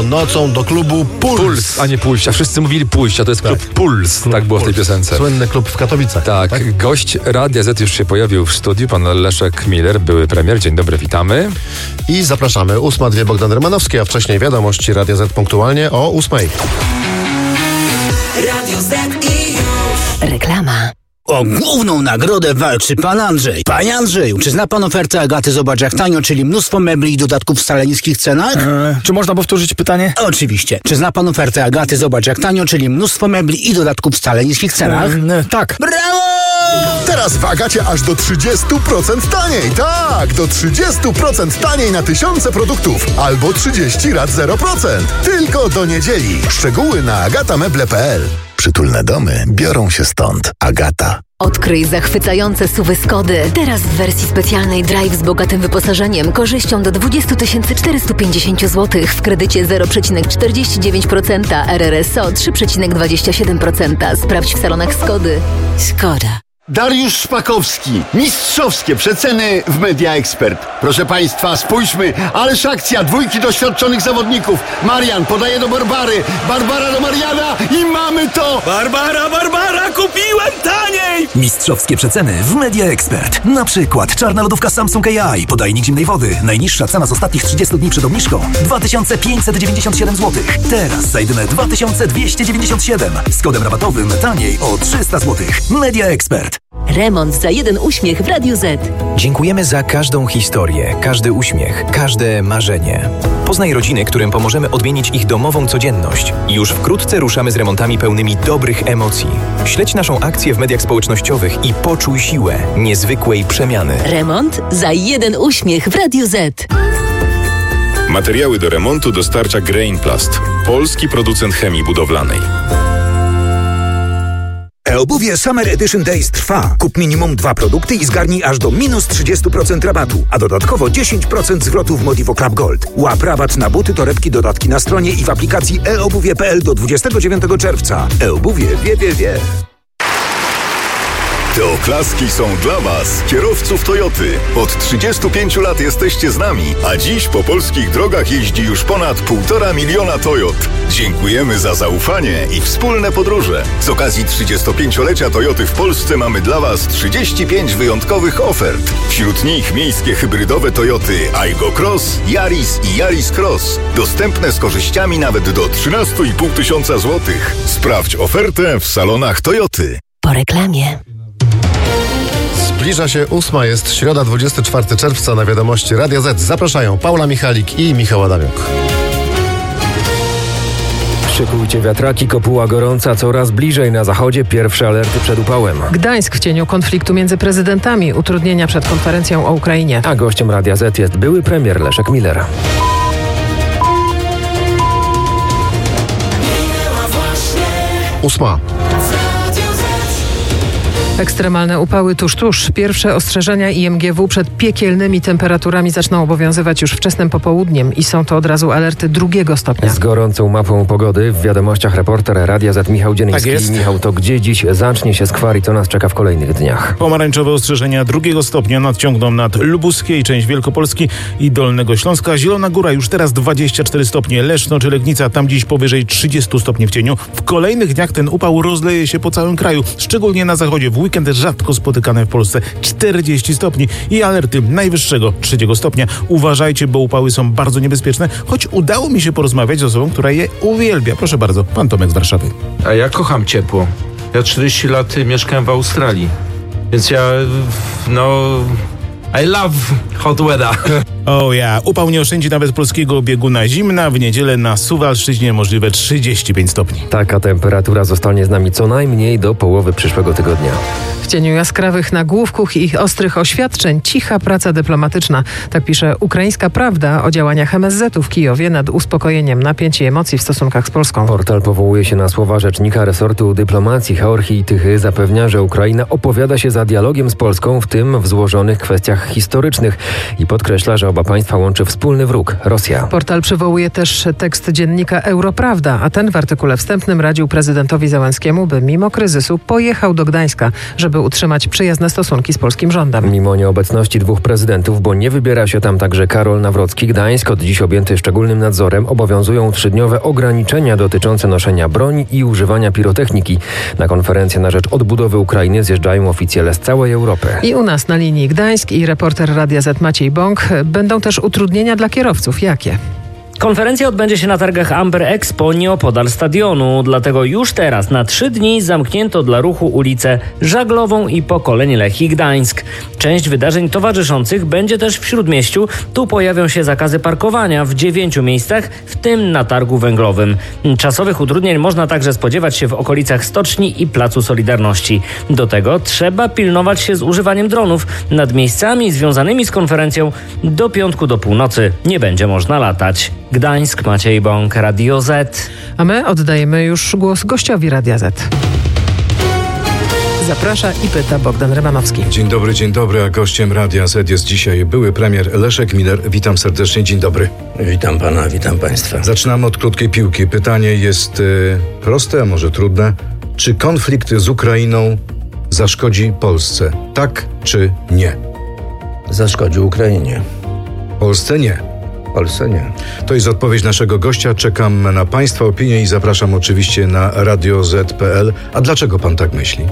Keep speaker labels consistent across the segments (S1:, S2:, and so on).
S1: nocą do klubu Puls.
S2: A nie pójść, a wszyscy mówili pójść, a to jest klub Puls. Tak było w tej piosence.
S1: Słynny klub w Katowicach.
S2: Tak, gość Radia Z już się pojawił w studiu, pan Leszek Miller, były premier. Dzień dobry, witamy.
S1: I zapraszamy. 8:02 Bogdan Rymanowski, a wcześniej wiadomości Radia Z punktualnie o 8:00.
S3: Radio Z i już.
S4: Reklama.
S5: O główną nagrodę walczy pan Andrzej. Panie Andrzeju, czy zna pan ofertę Agaty Zobacz jak tanio, czyli mnóstwo mebli i dodatków w wcale niskich cenach?
S6: Czy można powtórzyć pytanie?
S5: Oczywiście. Czy zna pan ofertę Agaty Zobacz jak tanio, czyli mnóstwo mebli i dodatków w wcale niskich cenach?
S6: Tak.
S5: Brawo!
S7: Teraz w Agacie aż do 30% taniej. Tak, do 30% taniej na tysiące produktów. Albo 30 rat 0%. Tylko do niedzieli. Szczegóły na agatameble.pl. Przytulne domy biorą się stąd. Agata.
S4: Odkryj zachwycające SUV-y Skody. Teraz w wersji specjalnej Drive z bogatym wyposażeniem, korzyścią do 20 450 zł w kredycie 0,49%, RRSO 3,27%. Sprawdź w salonach Skody. Skoda.
S8: Dariusz Szpakowski. Mistrzowskie przeceny w Media Expert. Proszę Państwa, spójrzmy, ależ akcja, dwójki doświadczonych zawodników. Marian podaje do Barbary, Barbara do Mariana i mamy to!
S9: Barbara, kupiłem taniej!
S10: Mistrzowskie przeceny w Media Expert. Na przykład czarna lodówka Samsung AI, podajnik zimnej wody. Najniższa cena z ostatnich 30 dni przed obniżką 2597 zł. Teraz za jedyne 2297. Z kodem rabatowym taniej o 300 zł. Media Expert.
S4: Remont za jeden uśmiech w Radiu Z.
S11: Dziękujemy za każdą historię, każdy uśmiech, każde marzenie. Poznaj rodziny, którym pomożemy odmienić ich domową codzienność. Już wkrótce ruszamy z remontami pełnymi dobrych emocji. Śledź naszą akcję w mediach społecznościowych i poczuj siłę niezwykłej przemiany.
S4: Remont za jeden uśmiech w Radiu Z.
S12: Materiały do remontu dostarcza Grainplast, polski producent chemii budowlanej.
S13: E-obuwie Summer Edition Days trwa. Kup minimum 2 produkty i zgarnij aż do minus 30% rabatu, a dodatkowo 10% zwrotu w Modivo Club Gold. Łap rabat na buty, torebki, dodatki na stronie i w aplikacji eobuwie.pl do 29 czerwca. E-obuwie wie.
S12: Te oklaski są dla Was, kierowców Toyoty. Od 35 lat jesteście z nami, a dziś po polskich drogach jeździ już ponad 1,5 miliona Toyot. Dziękujemy za zaufanie i wspólne podróże. Z okazji 35-lecia Toyoty w Polsce mamy dla Was 35 wyjątkowych ofert. Wśród nich miejskie hybrydowe Toyoty Aygo Cross, Yaris i Yaris Cross. Dostępne z korzyściami nawet do 13,5 tysiąca złotych. Sprawdź ofertę w salonach Toyoty.
S4: Po reklamie.
S1: Zbliża się 8:00, jest środa 24 czerwca, na wiadomości Radia Z. Zapraszają Paula Michalik i Michał Adamiuk.
S14: Szykujcie wiatraki, kopuła gorąca, coraz bliżej na zachodzie, pierwsze alerty przed upałem.
S15: Gdańsk w cieniu konfliktu między prezydentami, utrudnienia przed konferencją o Ukrainie.
S14: A gościem Radia Z jest były premier Leszek Miller.
S1: Ósma.
S15: Ekstremalne upały tuż. Pierwsze ostrzeżenia IMGW przed piekielnymi temperaturami zaczną obowiązywać już wczesnym popołudniem i są to od razu alerty 2 stopnia.
S14: Z gorącą mapą pogody w wiadomościach reporter Radia Z Michał Dziennicki.
S16: Tak jest.
S14: Michał, to gdzie dziś zacznie się skwar i co nas czeka w kolejnych dniach?
S16: Pomarańczowe ostrzeżenia 2 stopnia nadciągną nad Lubuskie i część Wielkopolski i Dolnego Śląska. Zielona Góra już teraz 24 stopnie. Leszno czy Legnica tam dziś powyżej 30 stopni w cieniu. W kolejnych dniach ten upał rozleje się po całym kraju, szczególnie na zachodzie. W weekend rzadko spotykane w Polsce 40 stopni i alerty najwyższego 3 stopnia. Uważajcie, bo upały są bardzo niebezpieczne, choć udało mi się porozmawiać z osobą, która je uwielbia. Proszę bardzo, pan Tomek z Warszawy.
S17: A ja kocham ciepło. Ja 40 lat mieszkałem w Australii, więc I love hot weather.
S16: Upał nie oszczędzi nawet polskiego bieguna zimna. W niedzielę na Suwalszczyźnie możliwe 35 stopni.
S14: Taka temperatura zostanie z nami co najmniej do połowy przyszłego tygodnia.
S15: W cieniu jaskrawych nagłówków i ich ostrych oświadczeń cicha praca dyplomatyczna. Tak pisze Ukraińska Prawda o działaniach MSZ-u w Kijowie nad uspokojeniem napięć i emocji w stosunkach z Polską.
S14: Portal powołuje się na słowa rzecznika resortu dyplomacji Georgii Tychy. Zapewnia, że Ukraina opowiada się za dialogiem z Polską, w tym w złożonych kwestiach historycznych i podkreśla, że oba państwa łączy wspólny wróg – Rosja.
S15: Portal przywołuje też tekst dziennika Europrawda, a ten w artykule wstępnym radził prezydentowi Zełenskiemu, by mimo kryzysu pojechał do Gdańska, żeby utrzymać przyjazne stosunki z polskim rządem.
S14: Mimo nieobecności dwóch prezydentów, bo nie wybiera się tam także Karol Nawrocki, Gdańsk, od dziś objęty szczególnym nadzorem, obowiązują 3-dniowe ograniczenia dotyczące noszenia broni i używania pirotechniki. Na konferencję na rzecz odbudowy Ukrainy zjeżdżają oficjele z całej Europy.
S15: I u nas na linii Gdańsk i reporter Radia Z Maciej Bąk. Będą też utrudnienia dla kierowców. Jakie?
S18: Konferencja odbędzie się na targach Amber Expo nieopodal stadionu, dlatego już teraz na 3 dni zamknięto dla ruchu ulicę Żaglową i Pokoleń Lech i Gdańsk. Część wydarzeń towarzyszących będzie też w Śródmieściu. Tu pojawią się zakazy parkowania w 9 miejscach, w tym na targu węglowym. Czasowych utrudnień można także spodziewać się w okolicach Stoczni i Placu Solidarności. Do tego trzeba pilnować się z używaniem dronów. Nad miejscami związanymi z konferencją do piątku do północy nie będzie można latać. Gdańsk, Maciej Bąk, Radio Z.
S15: A my oddajemy już głos gościowi Radia Z. Zaprasza i pyta Bogdan Rymanowski.
S19: Dzień dobry, a gościem Radia Z jest dzisiaj były premier Leszek Miller. Witam serdecznie, dzień dobry.
S20: Witam pana, witam państwa.
S19: Zaczynamy od krótkiej piłki. Pytanie jest proste, a może trudne. Czy konflikt z Ukrainą zaszkodzi Polsce? Tak czy nie?
S20: Zaszkodzi Ukrainie.
S19: Polsce nie.
S20: Polsce nie.
S19: To jest odpowiedź naszego gościa. Czekam na państwa opinię i zapraszam oczywiście na radioz.pl. A dlaczego pan tak myśli?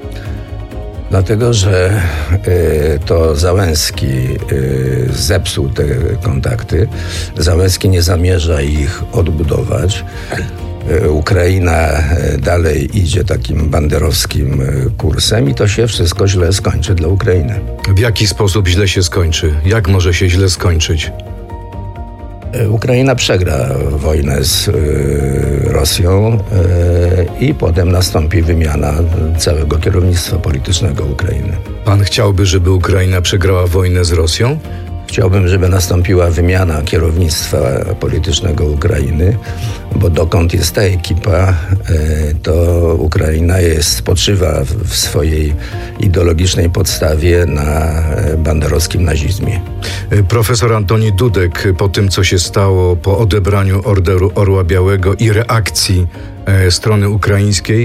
S20: Dlatego, że to Zełenski zepsuł te kontakty. Zełenski nie zamierza ich odbudować. Ukraina dalej idzie takim banderowskim kursem i to się wszystko źle skończy dla Ukrainy.
S19: W jaki sposób źle się skończy? Jak może się źle skończyć?
S20: Ukraina przegra wojnę z Rosją i potem nastąpi wymiana całego kierownictwa politycznego Ukrainy.
S19: Pan chciałby, żeby Ukraina przegrała wojnę z Rosją?
S20: Chciałbym, żeby nastąpiła wymiana kierownictwa politycznego Ukrainy, bo dokąd jest ta ekipa, to Ukraina spoczywa w swojej ideologicznej podstawie na banderowskim nazizmie.
S19: Profesor Antoni Dudek po tym, co się stało po odebraniu Orderu Orła Białego i reakcji strony ukraińskiej,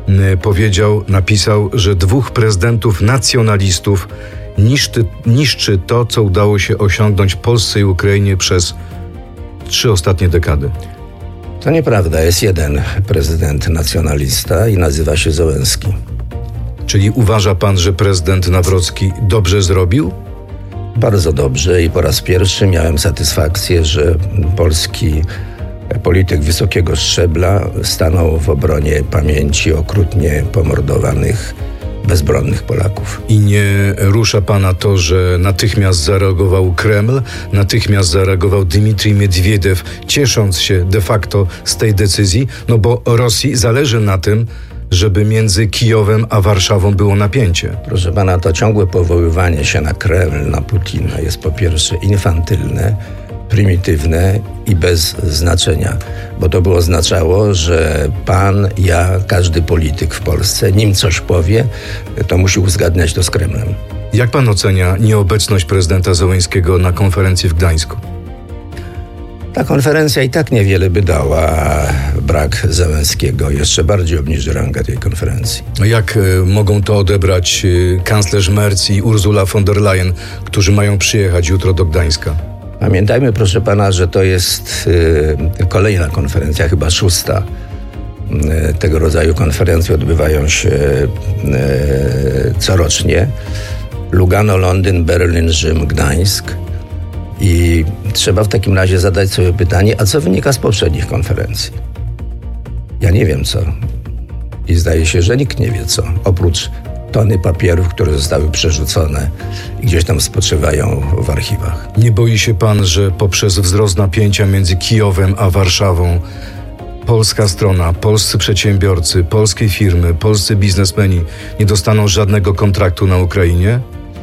S19: napisał, że 2 prezydentów nacjonalistów niszczy to, co udało się osiągnąć Polsce i Ukrainie przez 3 ostatnie dekady.
S20: To nieprawda. Jest jeden prezydent nacjonalista i nazywa się Zełenski.
S19: Czyli uważa pan, że prezydent Nawrocki dobrze zrobił?
S20: Bardzo dobrze i po raz pierwszy miałem satysfakcję, że polski polityk wysokiego szczebla stanął w obronie pamięci okrutnie pomordowanych bezbronnych Polaków.
S19: I nie rusza pana to, że natychmiast zareagował Kreml, natychmiast zareagował Dmitrij Miedwiediew, ciesząc się de facto z tej decyzji, no bo Rosji zależy na tym, żeby między Kijowem a Warszawą było napięcie.
S20: Proszę pana, to ciągłe powoływanie się na Kreml, na Putina jest po pierwsze infantylne, prymitywne i bez znaczenia, bo to by oznaczało, że pan, ja, każdy polityk w Polsce, nim coś powie, to musi uzgadniać to z Kremlem.
S19: Jak pan ocenia nieobecność prezydenta Zełenskiego na konferencji w Gdańsku?
S20: Ta konferencja i tak niewiele by dała, a brak Zełenskiego jeszcze bardziej obniży rangę tej konferencji.
S19: Jak mogą to odebrać kanclerz Merz i Ursula von der Leyen, którzy mają przyjechać jutro do Gdańska?
S20: Pamiętajmy, proszę pana, że to jest kolejna konferencja, chyba 6. Tego rodzaju konferencje odbywają się corocznie. Lugano, Londyn, Berlin, Rzym, Gdańsk. I trzeba w takim razie zadać sobie pytanie, a co wynika z poprzednich konferencji? Ja nie wiem co. I zdaje się, że nikt nie wie co. Oprócz tony papierów, które zostały przerzucone i gdzieś tam spoczywają w archiwach.
S19: Nie boi się pan, że poprzez wzrost napięcia między Kijowem a Warszawą polska strona, polscy przedsiębiorcy, polskie firmy, polscy biznesmeni nie dostaną żadnego kontraktu na Ukrainie?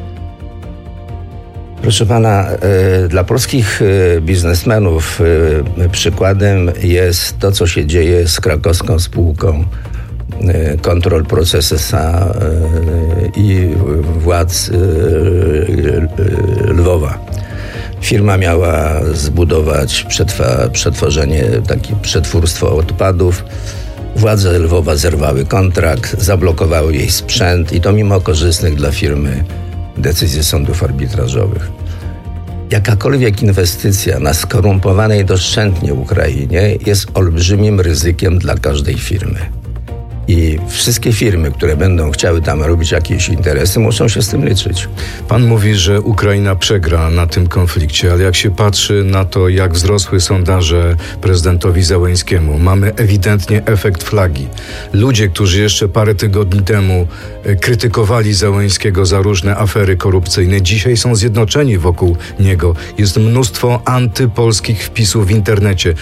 S20: Proszę pana, dla polskich biznesmenów przykładem jest to, co się dzieje z krakowską spółką Control Process S.A. i władz Lwowa. Firma miała zbudować przetworzenie, takie przetwórstwo odpadów. Władze Lwowa zerwały kontrakt, zablokowały jej sprzęt i to mimo korzystnych dla firmy decyzji sądów arbitrażowych. Jakakolwiek inwestycja na skorumpowanej doszczętnie Ukrainie jest olbrzymim ryzykiem dla każdej firmy. I wszystkie firmy, które będą chciały tam robić jakieś interesy, muszą się z tym liczyć.
S19: Pan mówi, że Ukraina przegra na tym konflikcie, ale jak się patrzy na to, jak wzrosły sondaże prezydentowi Zełenskiemu, mamy ewidentnie efekt flagi. Ludzie, którzy jeszcze parę tygodni temu krytykowali Zełenskiego za różne afery korupcyjne, dzisiaj są zjednoczeni wokół niego. Jest mnóstwo antypolskich wpisów w internecie.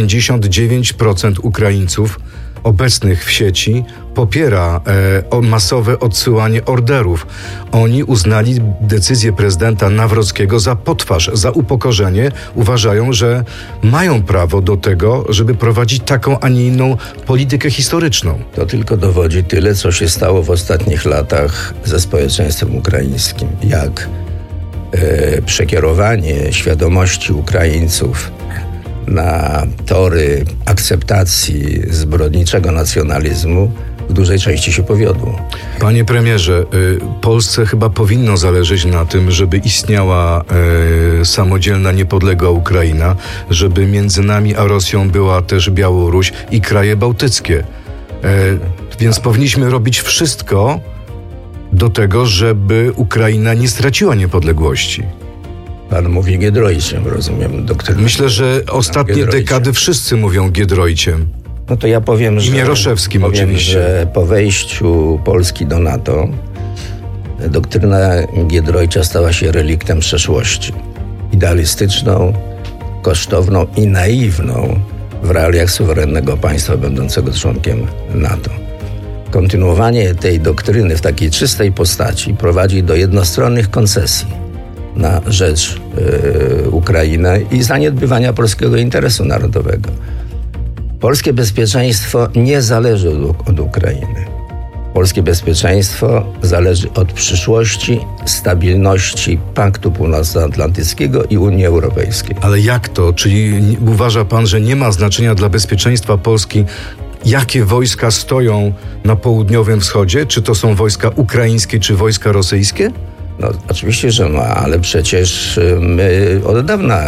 S19: 99% Ukraińców obecnych w sieci popiera masowe odsyłanie orderów. Oni uznali decyzję prezydenta Nawrockiego za potwarz, za upokorzenie. Uważają, że mają prawo do tego, żeby prowadzić taką, a nie inną politykę historyczną.
S20: To tylko dowodzi tyle, co się stało w ostatnich latach ze społeczeństwem ukraińskim. Jak przekierowanie świadomości Ukraińców na tory akceptacji zbrodniczego nacjonalizmu w dużej części się powiodło.
S19: Panie premierze, Polsce chyba powinno zależeć na tym, żeby istniała samodzielna, niepodległa Ukraina, żeby między nami a Rosją była też Białoruś i kraje bałtyckie. Więc powinniśmy robić wszystko do tego, żeby Ukraina nie straciła niepodległości.
S20: Pan mówi Giedroyciem, rozumiem, doktryna.
S19: Myślę, że ostatnie dekady wszyscy mówią Giedroyciem.
S20: No to ja powiem, że...
S19: Mieroszewskim oczywiście.
S20: Że po wejściu Polski do NATO doktryna Giedroycia stała się reliktem przeszłości. Idealistyczną, kosztowną i naiwną w realiach suwerennego państwa będącego członkiem NATO. Kontynuowanie tej doktryny w takiej czystej postaci prowadzi do jednostronnych koncesji na rzecz Ukrainy i zaniedbywania polskiego interesu narodowego. Polskie bezpieczeństwo nie zależy od Ukrainy. Polskie bezpieczeństwo zależy od przyszłości, stabilności Paktu Północnoatlantyckiego i Unii Europejskiej.
S19: Ale jak to? Czyli uważa pan, że nie ma znaczenia dla bezpieczeństwa Polski, jakie wojska stoją na południowym wschodzie? Czy to są wojska ukraińskie, czy wojska rosyjskie?
S20: No, oczywiście, że ma, ale przecież my od dawna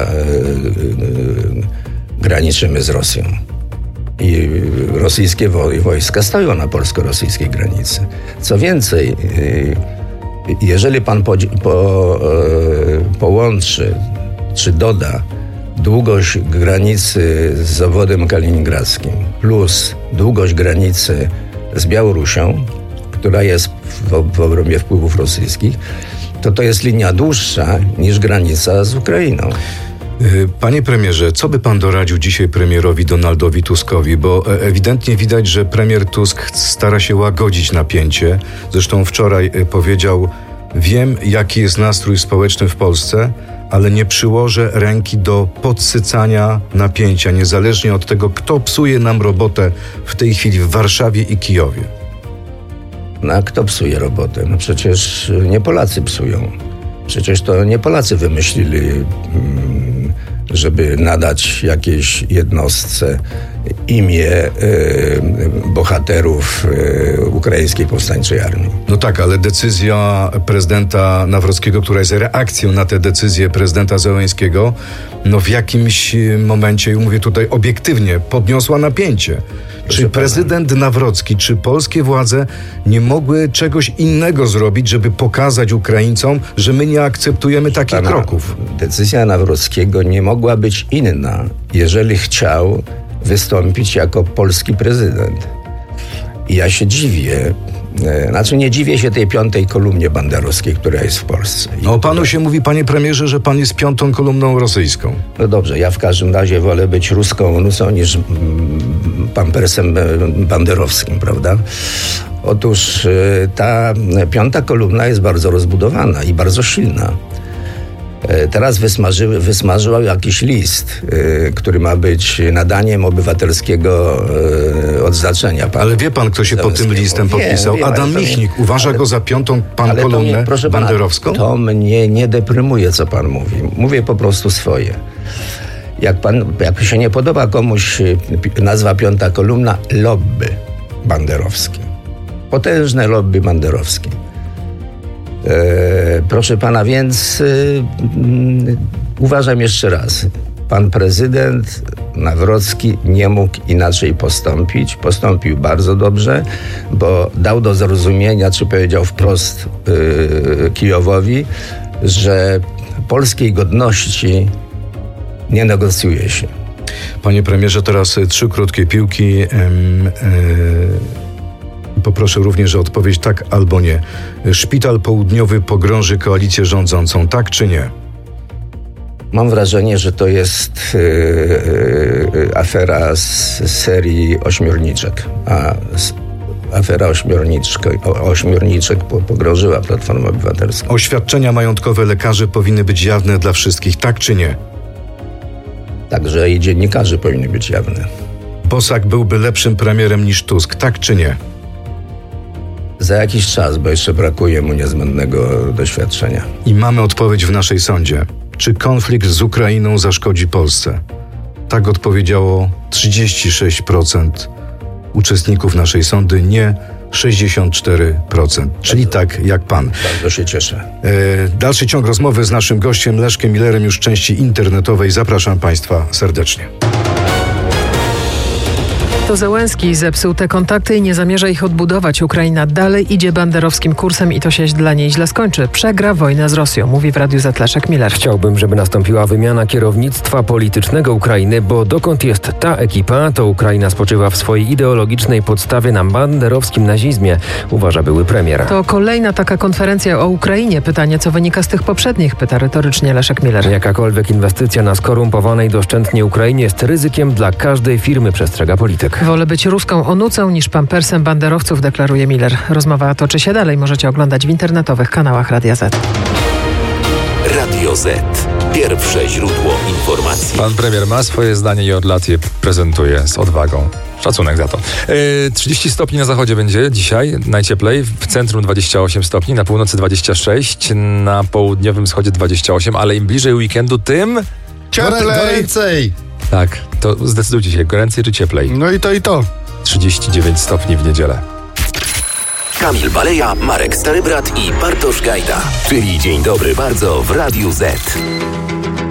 S20: graniczymy z Rosją. I rosyjskie wojska stoją na polsko-rosyjskiej granicy. Co więcej, jeżeli pan połączy, czy doda długość granicy z obwodem kaliningradzkim plus długość granicy z Białorusią, która jest w obrębie wpływów rosyjskich, to jest linia dłuższa niż granica z Ukrainą.
S19: Panie premierze, co by pan doradził dzisiaj premierowi Donaldowi Tuskowi? Bo ewidentnie widać, że premier Tusk stara się łagodzić napięcie. Zresztą wczoraj powiedział: wiem, jaki jest nastrój społeczny w Polsce, ale nie przyłożę ręki do podsycania napięcia, niezależnie od tego, kto psuje nam robotę w tej chwili w Warszawie i Kijowie.
S20: No a kto psuje robotę? No przecież nie Polacy psują. Przecież to nie Polacy wymyślili, żeby nadać jakiejś jednostce imię bohaterów ukraińskiej powstańczej armii.
S19: No tak, ale decyzja prezydenta Nawrockiego, która jest reakcją na tę decyzję prezydenta Zełenskiego, no w jakimś momencie, mówię tutaj obiektywnie, podniosła napięcie. Czy prezydent Nawrocki, czy polskie władze nie mogły czegoś innego zrobić, żeby pokazać Ukraińcom, że my nie akceptujemy takich kroków?
S20: Decyzja Nawrockiego nie mogła być inna, jeżeli chciał wystąpić jako polski prezydent. I ja się dziwię, nie dziwię się tej 5. kolumnie banderowskiej, która jest w Polsce.
S19: O panu się mówi, panie premierze, że pan jest 5. kolumną rosyjską.
S20: No dobrze, ja w każdym razie wolę być ruską nusą niż pampersem banderowskim, prawda? Otóż ta 5. kolumna jest bardzo rozbudowana i bardzo silna. Teraz wysmażył jakiś list, który ma być nadaniem obywatelskiego odznaczenia.
S19: Ale wie pan, kto się pod tym listem podpisał?
S20: Wiem,
S19: Adam Michnik. Uważa go za piątą kolumnę banderowską?
S20: To mnie nie deprymuje, co pan mówi. Mówię po prostu swoje. Jak się nie podoba komuś nazwa piąta kolumna, lobby banderowskie. Potężne lobby banderowskie. Proszę pana, więc uważam jeszcze raz. Pan prezydent Nawrocki nie mógł inaczej postąpić. Postąpił bardzo dobrze, bo dał do zrozumienia, czy powiedział wprost Kijowowi, że polskiej godności nie negocjuje się.
S19: Panie premierze, teraz 3 krótkie piłki. Poproszę również o odpowiedź tak albo nie. Szpital Południowy pogrąży koalicję rządzącą, tak czy nie?
S20: Mam wrażenie, że to jest afera z serii ośmiorniczek. A afera ośmiorniczek pogrążyła Platformę Obywatelską.
S19: Oświadczenia majątkowe lekarzy powinny być jawne dla wszystkich, tak czy nie?
S20: Także i dziennikarzy powinny być jawne.
S19: Bosak byłby lepszym premierem niż Tusk, tak czy nie?
S20: Za jakiś czas, bo jeszcze brakuje mu niezbędnego doświadczenia.
S19: I mamy odpowiedź w naszej sądzie. Czy konflikt z Ukrainą zaszkodzi Polsce? Tak odpowiedziało 36% uczestników naszej sądy, nie 64%, czyli tak jak pan.
S20: Bardzo się cieszę.
S19: Dalszy ciąg rozmowy z naszym gościem Leszkiem Millerem już w części internetowej. Zapraszam państwa serdecznie.
S15: To Zełenski zepsuł te kontakty i nie zamierza ich odbudować. Ukraina dalej idzie banderowskim kursem i to się dla niej źle skończy. Przegra wojnę z Rosją, mówi w Radiu Z Leszek Miller.
S14: Chciałbym, żeby nastąpiła wymiana kierownictwa politycznego Ukrainy, bo dokąd jest ta ekipa, to Ukraina spoczywa w swojej ideologicznej podstawie na banderowskim nazizmie, uważa były premier.
S15: To kolejna taka konferencja o Ukrainie. Pytanie, co wynika z tych poprzednich, pyta retorycznie Leszek Miller.
S14: Jakakolwiek inwestycja na skorumpowanej doszczętnie Ukrainie jest ryzykiem dla każdej firmy, przestrzega polityk.
S15: Wolę być ruską onucą niż pampersem banderowców, deklaruje Miller. Rozmowa toczy się dalej. Możecie oglądać w internetowych kanałach Radia Z.
S21: Radio Z. Pierwsze źródło informacji.
S2: Pan premier ma swoje zdanie i od lat je prezentuje z odwagą. Szacunek za to. 30 stopni na zachodzie będzie dzisiaj, najcieplej. W centrum 28 stopni, na północy 26, na południowym wschodzie 28, ale im bliżej weekendu, tym...
S1: Goręcej!
S2: Tak, to zdecydujcie się, goręcej czy cieplej?
S1: No i to.
S2: 39 stopni w niedzielę.
S21: Kamil Baleja, Marek Starybrat i Bartosz Gajda. Czyli Dzień Dobry Bardzo w Radiu Z.